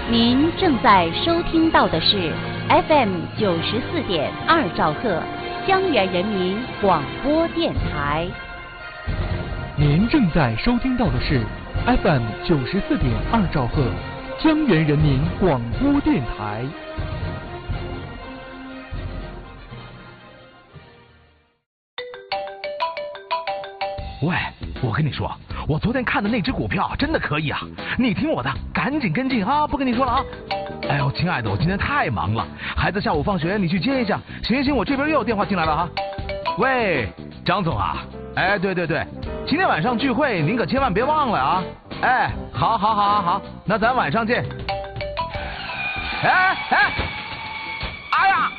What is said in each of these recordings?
您正在收听到的是 FM 94.2兆赫江源人民广播电台。 您正在收听到的是 FM 94.2兆赫江源人民广播电台。 喂，我跟你说，我昨天看的那只股票真的可以啊！你听我的，赶紧跟进啊！不跟你说了啊！哎呦，亲爱的，我今天太忙了，孩子下午放学你去接一下。行，我这边又有电话进来了哈。喂，张总啊，哎，对，今天晚上聚会您可千万别忘了啊！哎，好，那咱晚上见。哎呀！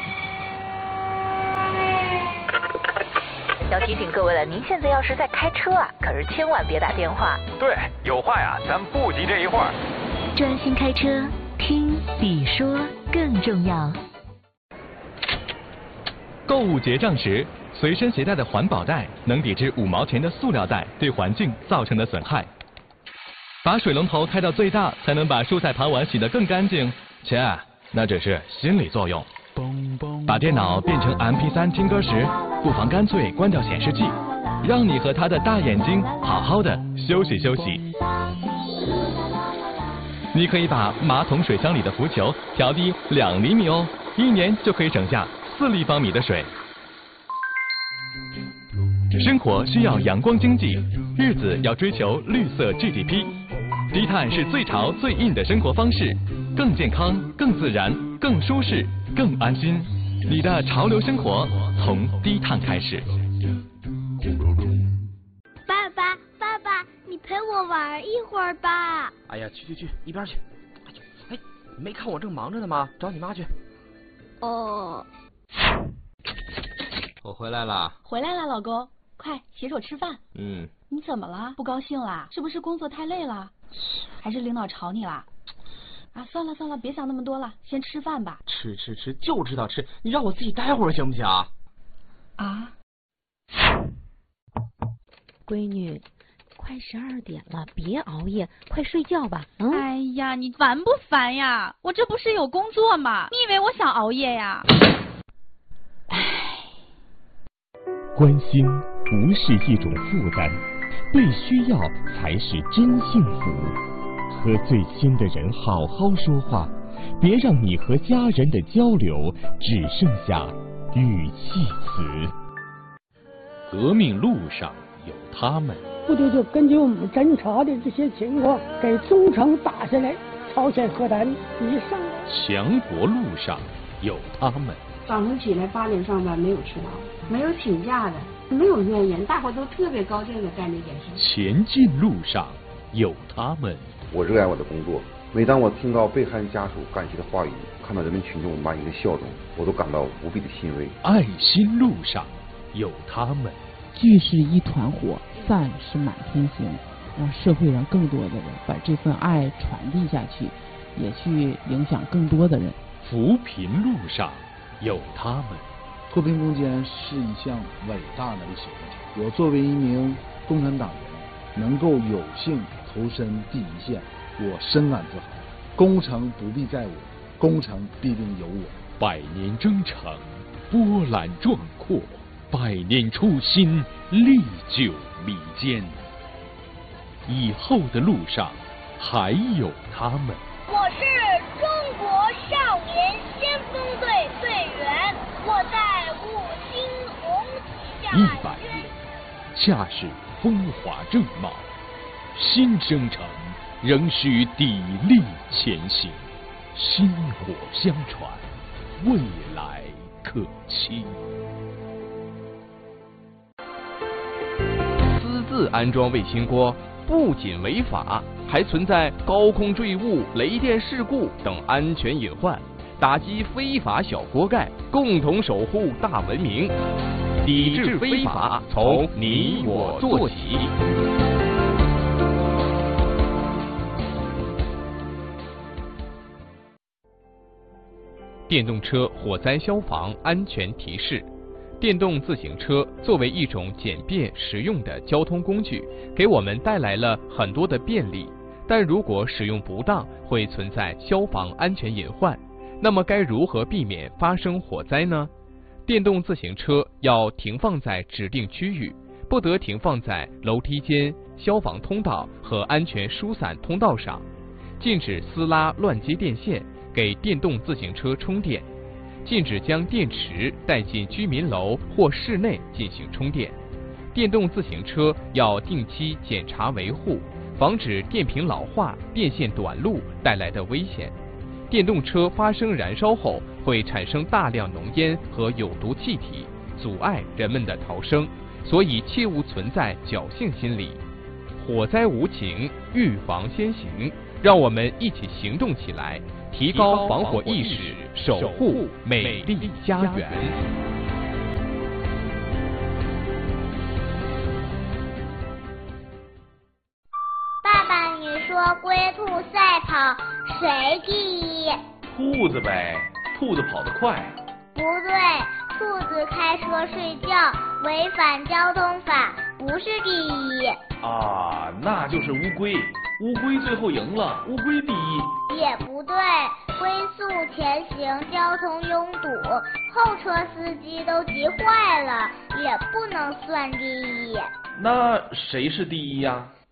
要提醒各位了，您现在要是在开车啊，可是千万别打电话。 对，有话呀，咱不急这一会儿。 专心开车，听比说更重要。 购物结账时，随身携带的环保袋能抵制5毛钱的塑料袋对环境造成的损害。把水龙头开到最大，才能把蔬菜盘碗洗得更干净。切，那只是心理作用。把电脑变成 MP3 听歌时，不妨干脆关掉显示器，让你和他的大眼睛好好的休息休息。你可以把马桶水箱里的浮球调低2厘米哦，1年就可以省下4立方米的水。生活需要阳光经济，日子要追求绿色 GDP。低碳是最潮最硬的生活方式，更健康、更自然、更舒适、更安心。你的潮流生活从低碳开始。 爸爸，你陪我玩一会儿吧。 哎呀，去，一边去。哎，没看我正忙着呢吗？找你妈去。 哦。 我回来了。 回来了，老公，快洗手吃饭。你怎么了？不高兴啦？是不是工作太累了？还是领导吵你啦？啊，算了，别想那么多了，先吃饭吧。 吃，就知道吃，你让我自己待会儿行不行啊？ 啊？ 闺女，快12点了，别熬夜，快睡觉吧。 哎呀，你烦不烦呀？我这不是有工作吗？你以为我想熬夜呀？ 关心不是一种负担，被需要才是真幸福。和最亲的人好好说话，别让你和家人的交流只剩下语气词。 革命路上有他们， 部队就根据我们侦查的这些情况，给中程打下来，朝鲜核弹一上来。 强国路上有他们。 早晨起来8点上班，没有迟到，没有请假的，没有怨言，大伙都特别高兴的干这件事。 前进路上有他们。 我热爱我的工作，每当我听到被害人家属感谢的话语，看到人民群众满意的笑容，我都感到无比的欣慰。 爱心路上有他们。 聚是一团火，散是满天星，让社会上更多的人把这份爱传递下去，也去影响更多的人。 扶贫路上有他们。 脱贫攻坚是一项伟大的历史工程。我作为一名共产党员，能够有幸投身第一线，我深感自豪。工程不必在我，工程必定有我。 100年征程，波澜壮阔；100年初心，历久弥坚。以后的路上还有他们。 我是中国少年先锋队队员，我在5星红旗下。 100年，恰是风华正茂。新征程仍需砥砺前行，薪火相传，未来可期。 私自安装卫星锅不仅违法，还存在高空坠物、雷电事故等安全隐患，打击非法小锅盖，共同守护大文明。抵制非法，从你我做起。电动车火灾消防安全提示：电动自行车作为一种简便实用的交通工具，给我们带来了很多的便利， 但如果使用不当，会存在消防安全隐患。那么该如何避免发生火灾呢？电动自行车要停放在指定区域，不得停放在楼梯间、消防通道和安全疏散通道上。禁止撕拉乱接电线，给电动自行车充电。禁止将电池带进居民楼或室内进行充电。电动自行车要定期检查维护，防止电瓶老化、电线短路带来的危险。电动车发生燃烧后会产生大量浓烟和有毒气体，阻碍人们的逃生，所以切勿存在侥幸心理。火灾无情，预防先行，让我们一起行动起来，提高防火意识，守护美丽家园。 爸爸，你说龟兔赛跑谁第一？ 兔子呗，兔子跑得快。 不对，兔子开车睡觉违反交通法，不是第一。 啊，那就是乌龟，乌龟最后赢了，乌龟第一。 也不对，龟速前行，交通拥堵，后车司机都急坏了，也不能算第一。 那谁是第一呀？